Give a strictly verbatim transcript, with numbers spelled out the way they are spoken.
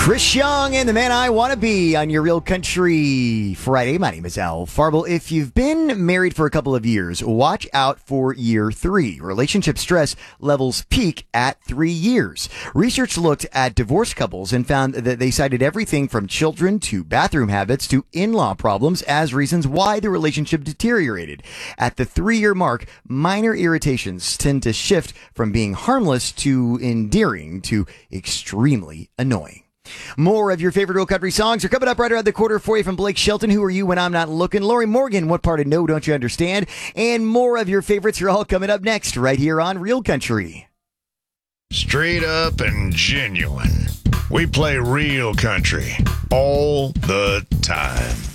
Chris Young and the Man I Want to Be on your Real Country Friday. My name is Al Farble. If you've been married for a couple of years, watch out for year three. Relationship stress levels peak at three years. Research looked at divorced couples and found that they cited everything from children to bathroom habits to in-law problems as reasons why the relationship deteriorated. At the three-year mark, minor irritations tend to shift from being harmless to endearing to extremely annoying. More of your favorite real country songs are coming up right around the corner for you from Blake Shelton. Who Are You When I'm Not Looking? Lori Morgan, What Part of No Don't You Understand? And more of your favorites are all coming up next right here on Real Country. Straight up and genuine. We play real country all the time.